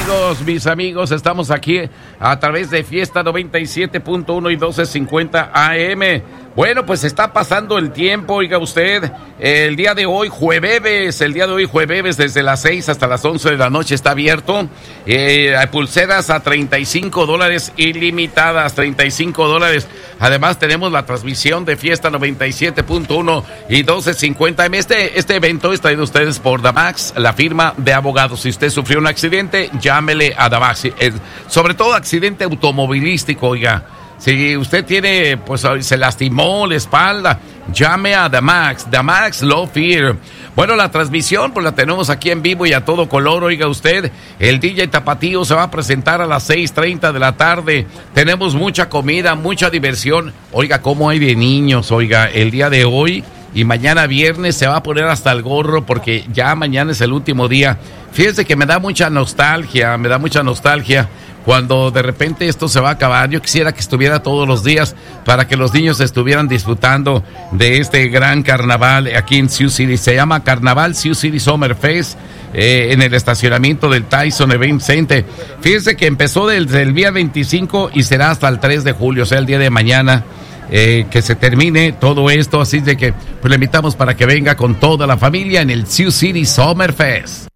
mis amigos, estamos aquí a través de Fiesta 97.1 y 1250 AM. Bueno, pues está pasando el tiempo, oiga usted, el día de hoy, jueves, desde las 6 hasta las 11 de la noche está abierto. Hay pulseras a $35 ilimitadas, $35. Además tenemos la transmisión de Fiesta 97.1 y 1250 AM. Este evento es traído a ustedes por Damax, la firma de abogados. Si usted sufrió un accidente, llámele a Damax, sobre todo accidente automovilístico, oiga. Si usted tiene, pues se lastimó la espalda, llame a Damax Law Firm. Bueno, la transmisión pues la tenemos aquí en vivo y a todo color, oiga usted. El DJ Tapatío se va a presentar a las 6:30 de la tarde. Tenemos mucha comida, mucha diversión. Oiga, cómo hay de niños, oiga, el día de hoy y mañana viernes se va a poner hasta el gorro porque ya mañana es el último día. Fíjese que me da mucha nostalgia cuando de repente esto se va a acabar. Yo quisiera que estuviera todos los días para que los niños estuvieran disfrutando de este gran carnaval aquí en Sioux City. Se llama Carnaval Sioux City Summer Fest en el estacionamiento del Tyson Event Center. Fíjense que empezó desde el día 25 y será hasta el 3 de julio, o sea, el día de mañana. Que se termine todo esto, así de que pues le invitamos para que venga con toda la familia en el Sioux City Summer Fest.